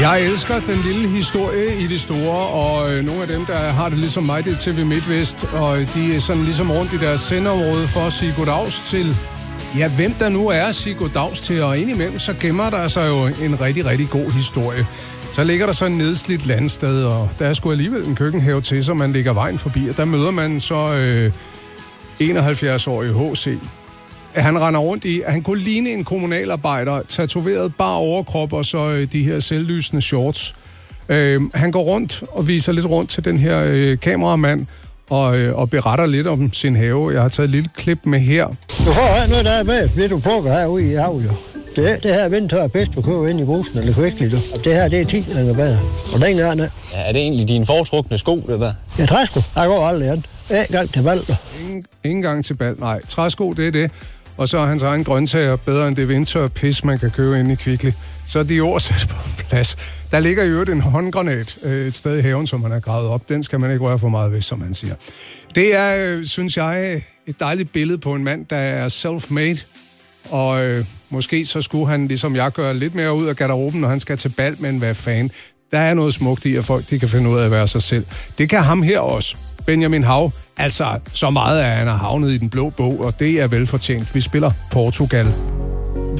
Jeg elsker den lille historie i det store, og nogle af dem, der har det ligesom mig, det er TV MidtVest, og de er sådan ligesom rundt i deres sendeområde for at sige goddags til, ja, hvem der nu er at sige goddags til, og indimellem så gemmer der sig jo en rigtig, rigtig god historie. Så ligger der så en nedslidt landsted, og der er sgu alligevel en køkkenhave til, så man ligger vejen forbi, og der møder man så 71-årige H.C. Han render rundt i, han kunne ligne en kommunalarbejder, tatoveret bare overkrop og så de her selvlysende shorts. Han går rundt og viser lidt rundt til den her kameramand og beretter lidt om sin have. Jeg har taget et lille klip med her. Du får noget, der er med, fordi du plukker herude i havet, jo. Det her vindtør er bedst, du køber ind i brusen eller kvækkeligt, og det her, det er 10 gange bedre. Og den her, ja, er det egentlig dine foretrukne sko, det der? Ja, træsko. Jeg går aldrig an. En gang til bal. Ingen gang til bal, nej. Træsko, det er det. Og så er hans egen grøntsager bedre end det vindtør pis, man kan købe inde i Kvickly. Så er de ord sat på plads. Der ligger i øvrigt en håndgranat et sted i haven, som man har gravet op. Den skal man ikke røre for meget ved, som man siger. Det er, synes jeg, et dejligt billede på en mand, der er self-made. Og måske så skulle han, ligesom jeg, gøre lidt mere ud af garderoben, når han skal til bal, men hvad fanden. Der er noget smukt i, at folk de kan finde ud af at være sig selv. Det kan ham her også. Benjamin Hav. Altså, så meget at han har havnet i den blå bog, og det er velfortjent. Vi spiller Portugal.